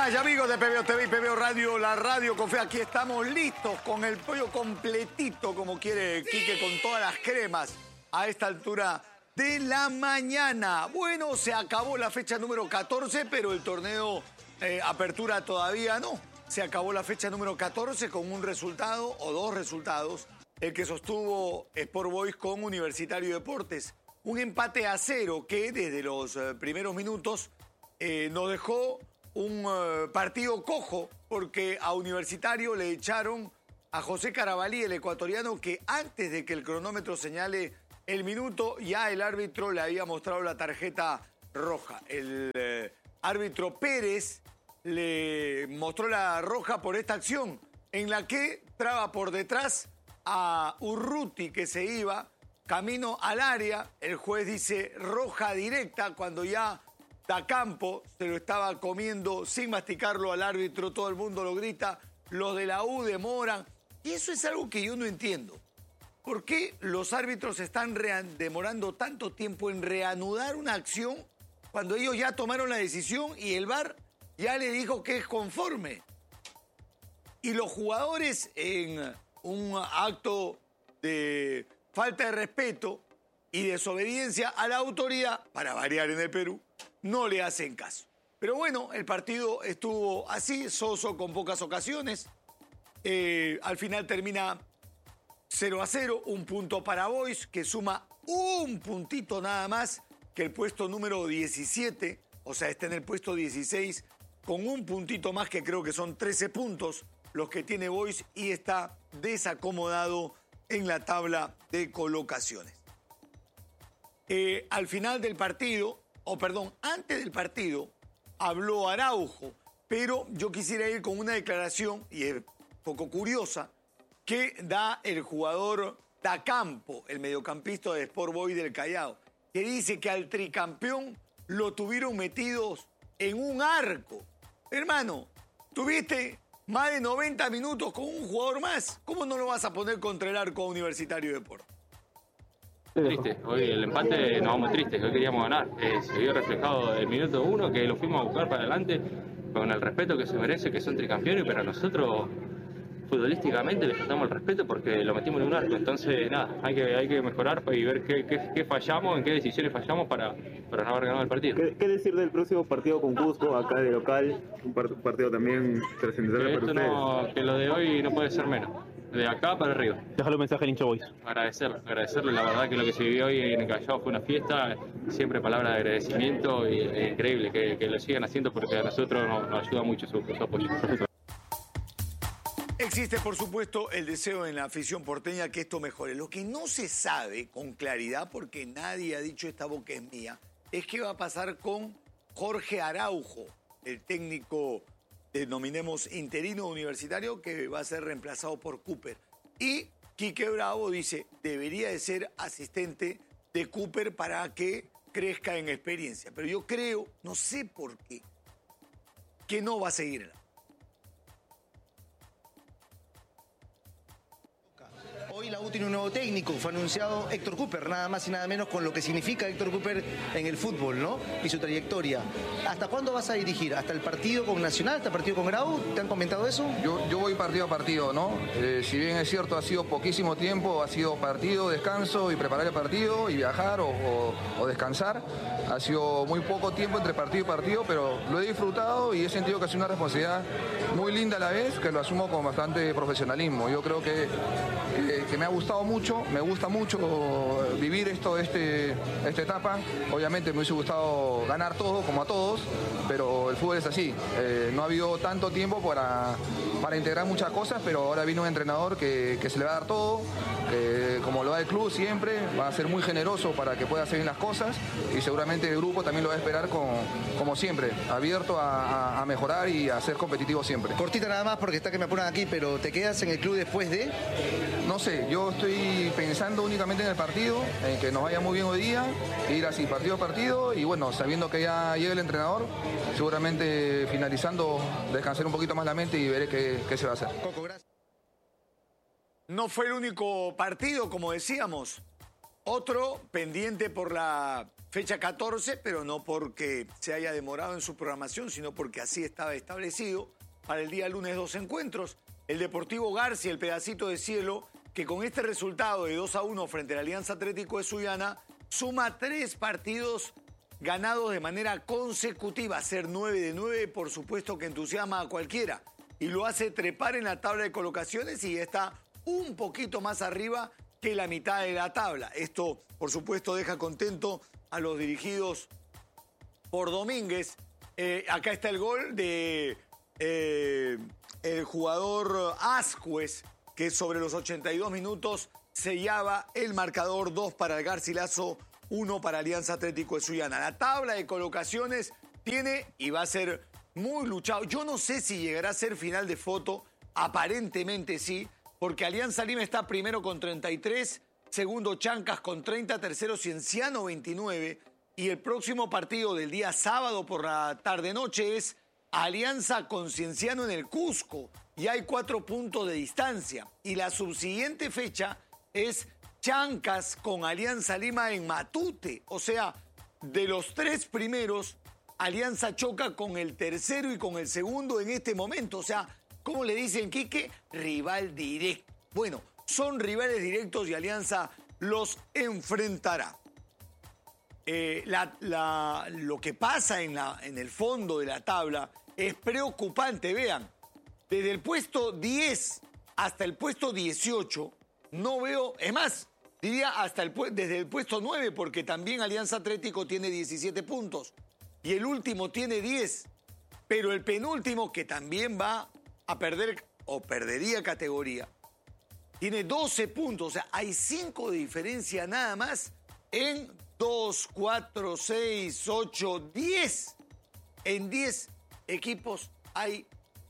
días, amigos de PBO TV y PBO Radio, la radio con fe. Aquí estamos listos con el pollo completito, como quiere Quique, con todas las cremas a esta altura de la mañana. Bueno, se acabó la fecha número 14, pero el torneo Apertura todavía no. Se acabó la fecha número 14 con un resultado o dos resultados, el que sostuvo Sport Boys con Universitario Deportes. Un empate a 0 que desde los primeros minutos nos dejó un partido cojo, porque a Universitario le echaron a José Carabalí, el ecuatoriano, que antes de que el cronómetro señale el minuto, ya el árbitro le había mostrado la tarjeta roja. El árbitro Pérez le mostró la roja por esta acción, en la que traba por detrás a Urruti, que se iba camino al área. El juez dice roja directa, cuando ya Dacampo se lo estaba comiendo sin masticarlo al árbitro. Todo el mundo lo grita, los de la U demoran. Y eso es algo que yo no entiendo. ¿Por qué los árbitros están demorando tanto tiempo en reanudar una acción cuando ellos ya tomaron la decisión y el VAR ya le dijo que es conforme? Y los jugadores, en un acto de falta de respeto y desobediencia a la autoridad, para variar en el Perú, no le hacen caso. Pero bueno, el partido estuvo así, soso, con pocas ocasiones. Al final termina 0-0, un punto para Boys, que suma un puntito nada más que el puesto número 17, o sea, está en el puesto 16, con un puntito más, que creo que son 13 puntos los que tiene Boys, y está desacomodado en la tabla de colocaciones. Al final del partido, antes del partido, habló Araujo, pero yo quisiera ir con una declaración, y es poco curiosa, que da el jugador Dacampo, el mediocampista de Sport Boys del Callao, que dice que al tricampeón lo tuvieron metidos en un arco. Hermano, tuviste más de 90 minutos con un jugador más. ¿Cómo no lo vas a poner contra el arco Universitario Deportes? Triste, hoy el empate nos vamos tristes, hoy queríamos ganar. Se vio reflejado el minuto 1, que lo fuimos a buscar para adelante con el respeto que se merece, que son tricampeones, pero a nosotros futbolísticamente le faltamos el respeto porque lo metimos en un arco. Entonces nada, hay que mejorar y ver qué fallamos, en qué decisiones fallamos para no haber ganado el partido. ¿Qué decir del próximo partido con Cusco, acá de local? Un partido también trascendental para ustedes. Que lo de hoy no puede ser menos. De acá para arriba. Déjalo un mensaje al hincha Boys. Agradecerle. La verdad que lo que se vivió hoy en el Callao fue una fiesta. Siempre palabras de agradecimiento, y es increíble que lo sigan haciendo, porque a nosotros nos ayuda mucho su apoyo. Existe, por supuesto, el deseo en la afición porteña que esto mejore. Lo que no se sabe con claridad, porque nadie ha dicho esta boca es mía, es qué va a pasar con Jorge Araujo, el técnico, denominemos interino Universitario, que va a ser reemplazado por Cooper. Y Quique Bravo dice, debería de ser asistente de Cooper para que crezca en experiencia. Pero yo creo, no sé por qué, que no va a seguir en la... Hoy la U tiene un nuevo técnico, fue anunciado Héctor Cooper, nada más y nada menos, con lo que significa Héctor Cooper en el fútbol, ¿no? Y su trayectoria. ¿Hasta cuándo vas a dirigir? ¿Hasta el partido con Nacional? ¿Hasta el partido con Grau? ¿Te han comentado eso? Yo voy partido a partido, ¿no? Si bien es cierto, ha sido poquísimo tiempo, ha sido partido, descanso y preparar el partido y viajar o descansar. Ha sido muy poco tiempo entre partido y partido, pero lo he disfrutado y he sentido que ha sido una responsabilidad muy linda a la vez, que lo asumo con bastante profesionalismo. Yo creo que me ha gustado mucho, me gusta mucho vivir esta etapa. Obviamente me hubiese gustado ganar todo, como a todos, pero el fútbol es así. No ha habido tanto tiempo para integrar muchas cosas, pero ahora viene un entrenador que se le va a dar todo, que como lo da el club siempre, va a ser muy generoso para que pueda hacer bien las cosas, y seguramente el grupo también lo va a esperar como siempre, abierto a mejorar y a ser competitivo siempre. Cortita nada más, porque está que me apuran aquí, pero ¿te quedas en el club después de...? No sé, yo estoy pensando únicamente en el partido, en que nos vaya muy bien hoy día, ir así partido a partido, y bueno, sabiendo que ya llega el entrenador, seguramente finalizando descansar un poquito más la mente y veré qué se va a hacer. Coco, gracias. No fue el único partido, como decíamos. Otro pendiente por la fecha 14, pero no porque se haya demorado en su programación, sino porque así estaba establecido. Para el día lunes 2 encuentros. El Deportivo García, el pedacito de cielo, que con este resultado de 2-1 frente a la Alianza Atlético de Sullana, suma 3 partidos ganados de manera consecutiva. Ser 9 de 9, por supuesto que entusiasma a cualquiera. Y lo hace trepar en la tabla de colocaciones y está un poquito más arriba que la mitad de la tabla. Esto, por supuesto, deja contento a los dirigidos por Domínguez. Acá está el gol de el jugador Ascuez, que sobre los 82 minutos sellaba el marcador. 2 para el Garcilaso, 1 para Alianza Atlético de Sullana. La tabla de colocaciones tiene y va a ser muy luchado. Yo no sé si llegará a ser final de foto, aparentemente sí, porque Alianza Lima está primero con 33, segundo Chancas con 30, tercero Cienciano 29, y el próximo partido del día sábado por la tarde-noche es Alianza con Cienciano en el Cusco, y hay 4 puntos de distancia. Y la subsiguiente fecha es Chancas con Alianza Lima en Matute. O sea, de los 3 primeros, Alianza choca con el tercero y con el segundo en este momento. O sea, ¿cómo le dicen, Quique? Rival directo. Bueno, son rivales directos y Alianza los enfrentará. Lo que pasa en el fondo de la tabla es preocupante. Vean, desde el puesto 10 hasta el puesto 18, no veo, es más, diría desde el puesto 9, porque también Alianza Atlético tiene 17 puntos y el último tiene 10, pero el penúltimo, que también va a perder o perdería categoría, tiene 12 puntos. O sea, hay 5 de diferencia nada más en 2, 4, 6, 8, 10. En 10 equipos hay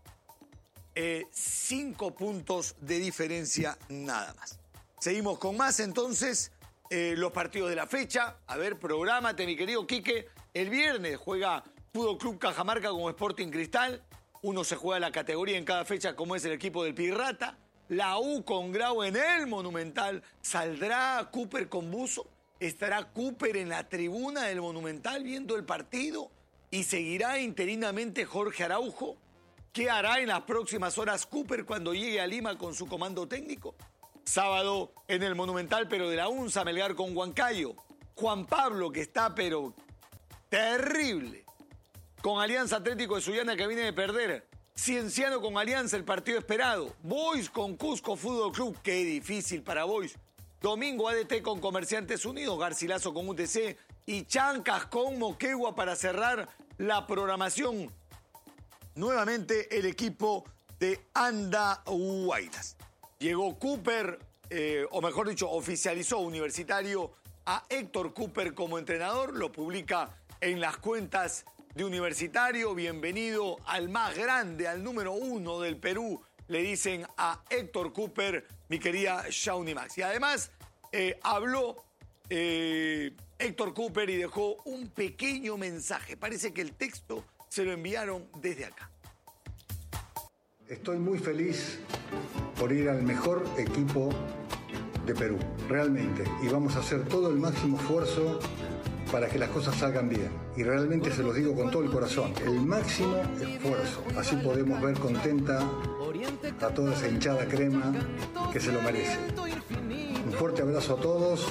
5 puntos de diferencia nada más. Seguimos con más entonces, los partidos de la fecha. A ver, prográmate, mi querido Quique. El viernes juega Fútbol Club Cajamarca como Sporting Cristal. Uno se juega la categoría en cada fecha, como es el equipo del Pirrata. La U con Grau en el Monumental. ¿Saldrá Cooper con buzo? ¿Estará Cooper en la tribuna del Monumental viendo el partido? ¿Y seguirá interinamente Jorge Araujo? ¿Qué hará en las próximas horas Cooper cuando llegue a Lima con su comando técnico? Sábado en el Monumental, pero de la UNSA, Melgar con Huancayo. Juan Pablo, que está pero terrible, con Alianza Atlético de Sullana, que viene de perder. Cienciano con Alianza, el partido esperado. Boys con Cusco Fútbol Club, qué difícil para Boys. Domingo ADT con Comerciantes Unidos, Garcilaso con UTC y Chancas con Moquegua para cerrar la programación. Nuevamente el equipo de Andahuaylas. Llegó Cooper, o mejor dicho, oficializó Universitario a Héctor Cooper como entrenador. Lo publica en las cuentas de Universitario. Bienvenido al más grande, al número 1 del Perú. Le dicen a Héctor Cooper, mi querida Shawnee Max. Y además habló Héctor Cooper y dejó un pequeño mensaje. Parece que el texto se lo enviaron desde acá. Estoy muy feliz por ir al mejor equipo de Perú, realmente. Y vamos a hacer todo el máximo esfuerzo para que las cosas salgan bien. Y realmente se los digo con todo el corazón, el máximo esfuerzo. Así podemos ver contenta a toda esa hinchada crema que se lo merece. Un fuerte abrazo a todos.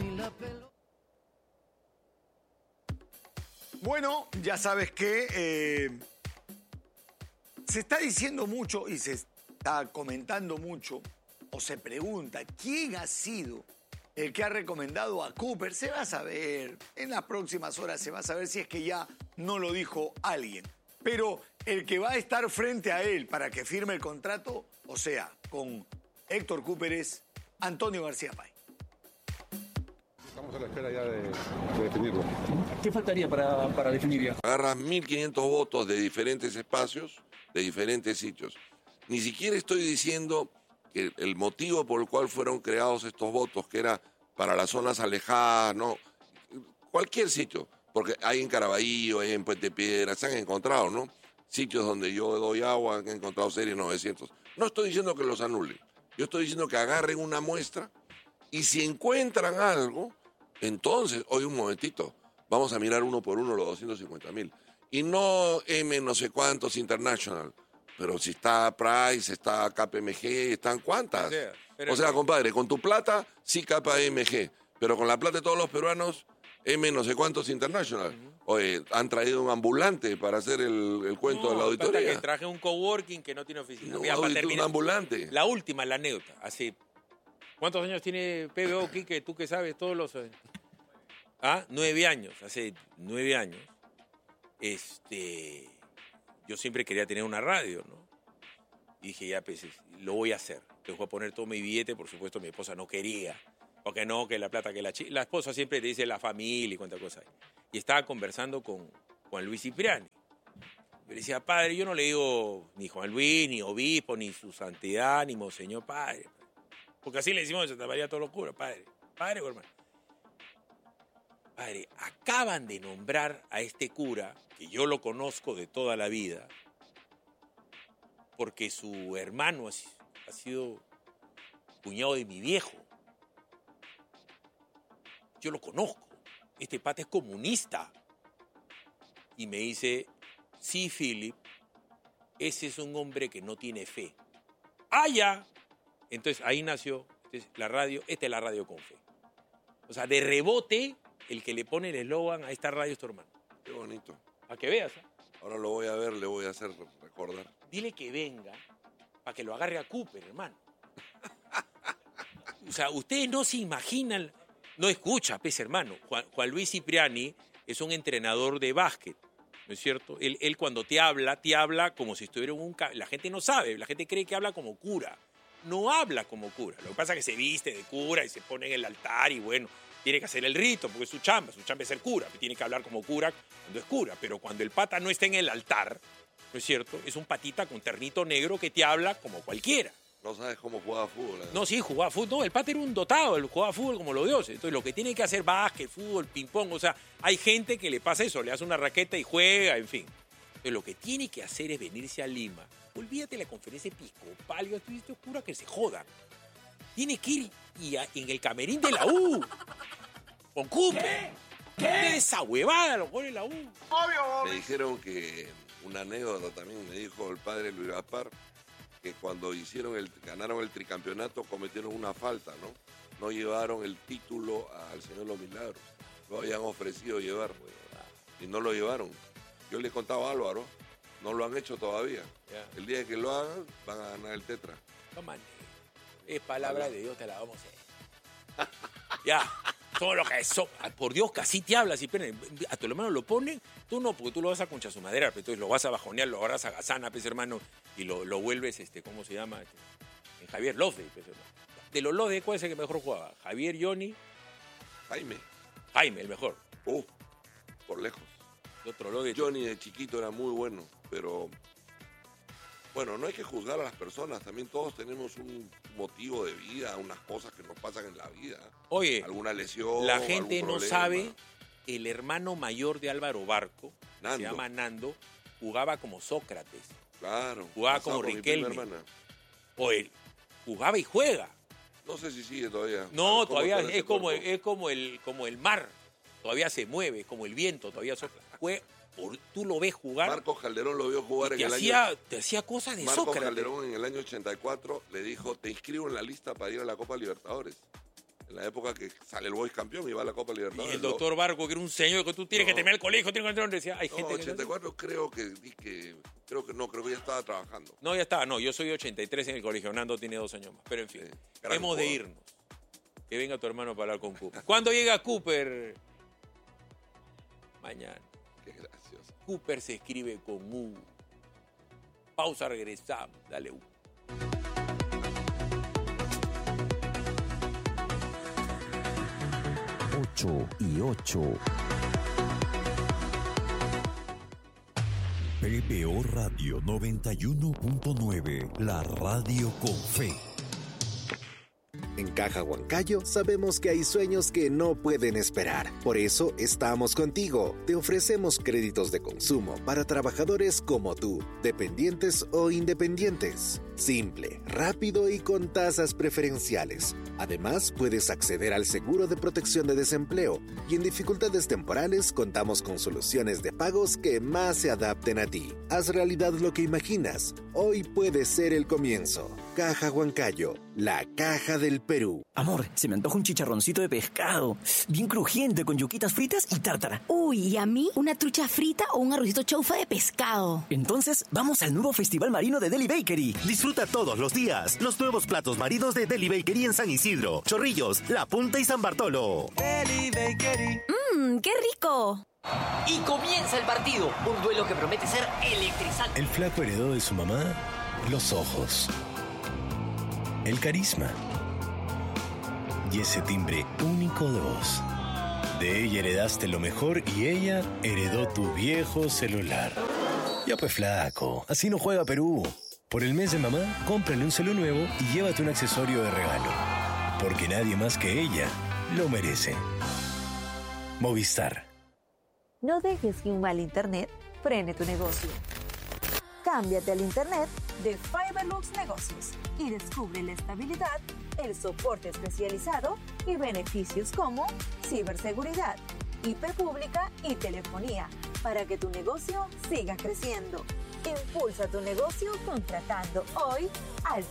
Bueno, ya sabes que se está diciendo mucho y se está comentando mucho, o se pregunta, ¿quién ha sido el que ha recomendado a Cooper? Se va a saber, en las próximas horas se va a saber si es que ya no lo dijo alguien. Pero el que va a estar frente a él para que firme el contrato, o sea, con Héctor Cooper, es Antonio García Pay. Estamos a la espera ya de definirlo. ¿Qué faltaría para definir ya? Agarras 1.500 votos de diferentes espacios, de diferentes sitios. Ni siquiera estoy diciendo que el motivo por el cual fueron creados estos votos, que era para las zonas alejadas, no, cualquier sitio, porque hay en Caraballo, hay en Puente Piedra, se han encontrado, ¿no? Sitios donde yo doy agua, han encontrado series 900. No estoy diciendo que los anulen, yo estoy diciendo que agarren una muestra y si encuentran algo, entonces, oye, un momentito, vamos a mirar uno por uno los 250.000. Y no M no sé cuántos International, pero si está Price, está KPMG, ¿están cuántas? O sea, compadre, con tu plata sí KPMG, pero con la plata de todos los peruanos, M no sé cuántos International. Oye, han traído un ambulante para hacer el cuento de la auditoría. Que traje un coworking que no tiene oficina. No, Mira, para un ambulante. La última, la anécdota. ¿Cuántos años tiene PBO, Quique? Tú que sabes, todos los... 9 años. Hace 9 años. Yo siempre quería tener una radio, ¿no? Y dije, ya, pues, lo voy a hacer. Te voy a poner todo mi billete, por supuesto, mi esposa no quería. Porque no, que la plata, que la esposa siempre te dice la familia y cuánta cosa hay. Y estaba conversando con Juan Luis Cipriani. Yo le decía, padre, yo no le digo ni Juan Luis, ni obispo, ni su santidad, ni monseñor, padre. Porque así le decimos en Santa María a todos los curas, padre. Padre o hermano. Padre, acaban de nombrar a este cura, que yo lo conozco de toda la vida, porque su hermano ha sido cuñado de mi viejo. Yo lo conozco. Este pata es comunista. Y me dice, sí, Philip, ese es un hombre que no tiene fe. ¡Ah, ya! Entonces ahí nació la radio. Esta es la radio con fe. O sea, de rebote, el que le pone el eslogan a esta radio es tu hermano. Qué bonito. Para que veas. Ahora lo voy a ver, le voy a hacer recordar. Dile que venga para que lo agarre a Cooper, hermano. O sea, ustedes no se imaginan... No escucha, pues, hermano. Juan Luis Cipriani es un entrenador de básquet, ¿no es cierto? Él cuando te habla como si estuviera en un... La gente no sabe, la gente cree que habla como cura. No habla como cura. Lo que pasa es que se viste de cura y se pone en el altar y, bueno, tiene que hacer el rito porque es su chamba es ser cura. Tiene que hablar como cura cuando es cura. Pero cuando el pata no está en el altar, ¿no es cierto? Es un patita con ternito negro que te habla como cualquiera. No sabes cómo jugaba fútbol. No, sí, jugaba fútbol. No, el pata era un dotado, él jugaba fútbol como los dioses. Entonces, lo que tiene que hacer básquet, fútbol, ping-pong, o sea, hay gente que le pasa eso, le hace una raqueta y juega, en fin. Entonces, lo que tiene que hacer es venirse a Lima. Olvídate de la conferencia episcopal, yo estoy cura que se jodan. Tiene que ir en el camerín de la U. Con Cooper. ¿Qué? Esa huevada lo pone la U. Me dijeron que una anécdota también, me dijo el padre Luis Gaspar, que cuando ganaron el tricampeonato cometieron una falta, ¿no? No llevaron el título al Señor Los Milagros. Lo habían ofrecido llevar, y no lo llevaron. Yo le contaba a Álvaro, no lo han hecho todavía. Yeah. El día que lo hagan, van a ganar el tetra. No manes, es palabra de Dios, te la vamos a hacer. Ya, todo lo que es. Por Dios, casi te hablas y a tu hermano lo ponen, tú no, porque tú lo vas a concha su madera, pero entonces lo vas a bajonear, lo agarras a Gazana, pues, hermano, y lo vuelves, ¿cómo se llama? En Javier López, pues, hermano. De los López, ¿cuál es el que mejor jugaba? Javier, Johnny. Jaime, el mejor. Por lejos. El otro López. Johnny de chiquito era muy bueno, pero bueno, no hay que juzgar a las personas, también todos tenemos un motivo de vida, unas cosas que nos pasan en la vida. Oye, alguna lesión, la gente no sabe, el hermano mayor de Álvaro Barco, se llama Nando, jugaba como Sócrates. Claro. Jugaba como Riquelme. Oye, jugaba y juega. No sé si sigue todavía. No, todavía es como el mar. Todavía se mueve, como el viento, todavía sopla. Tú lo ves jugar. Marcos Calderón lo vio jugar en el año... Te hacía cosas de Sócrates. Marcos Calderón en el año 84 le dijo, te inscribo en la lista para ir a la Copa Libertadores. En la época que sale el Boys campeón y va a la Copa Libertadores. Y el doctor Barco, que era un señor que tú tienes que terminar el colegio, tienes que entrar, decía, hay gente 84 creo que ya estaba trabajando. No, ya estaba, no, yo soy 83 en el colegio, Nando tiene 2 años más. Pero en fin, hemos de irnos. Que venga tu hermano para hablar con Cooper. ¿Cuándo llega Cooper? Mañana. Qué gracioso. Cooper se escribe con U. Pausa, regresamos. Dale U. Ocho y 8. PBO Radio 91.9, la radio con fe. En Caja Huancayo sabemos que hay sueños que no pueden esperar. Por eso estamos contigo. Te ofrecemos créditos de consumo para trabajadores como tú, dependientes o independientes. Simple, rápido y con tasas preferenciales. Además, puedes acceder al seguro de protección de desempleo y en dificultades temporales contamos con soluciones de pagos que más se adapten a ti. Haz realidad lo que imaginas. Hoy puede ser el comienzo. Caja Huancayo, la caja del Perú. Amor, se me antoja un chicharroncito de pescado, bien crujiente, con yuquitas fritas y tártara. Uy, ¿y a mí? ¿Una trucha frita o un arrocito chaufa de pescado? Entonces, vamos al nuevo Festival Marino de Deli Bakery. Disfruta todos los días los nuevos platos marinos de Deli Bakery en San Isidro, Chorrillos, La Punta y San Bartolo. Deli Bakery. ¡Qué rico! Y comienza el partido, un duelo que promete ser electrizante. El flaco heredó de su mamá los ojos, el carisma y ese timbre único de voz. De ella heredaste lo mejor y ella heredó tu viejo celular. Ya pues flaco, así no juega Perú. Por el mes de mamá, cómprale un celu nuevo y llévate un accesorio de regalo. Porque nadie más que ella lo merece. Movistar. No dejes que un mal internet frene tu negocio. Cámbiate al internet de Fiberlux Negocios y descubre la estabilidad, el soporte especializado y beneficios como ciberseguridad, IP pública y telefonía para que tu negocio siga creciendo. Impulsa tu negocio contratando hoy al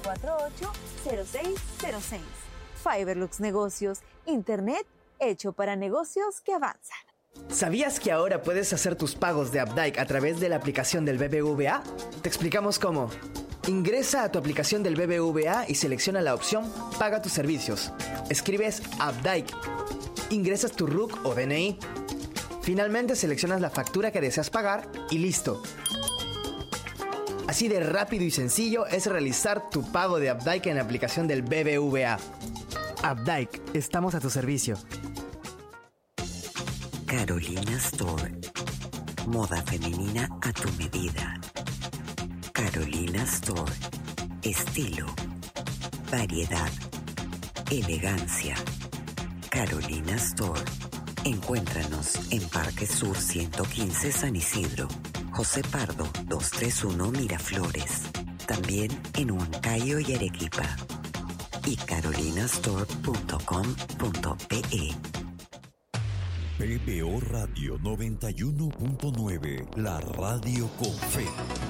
748-0606. Fiberlux Negocios, internet hecho para negocios que avanzan. ¿Sabías que ahora puedes hacer tus pagos de Updike a través de la aplicación del BBVA? Te explicamos cómo. Ingresa a tu aplicación del BBVA y selecciona la opción Paga tus servicios. Escribes Updike. Ingresas tu RUC o DNI. Finalmente seleccionas la factura que deseas pagar y listo. Así de rápido y sencillo es realizar tu pago de Updike en la aplicación del BBVA. Updike, estamos a tu servicio. Carolina Store. Moda femenina a tu medida. Carolina Store. Estilo. Variedad. Elegancia. Carolina Store. Encuéntranos en Parque Sur 115 San Isidro. José Pardo 231 Miraflores. También en Huancayo y Arequipa. Y carolinastore.com.pe. PBO Radio 91.9, la radio con fe.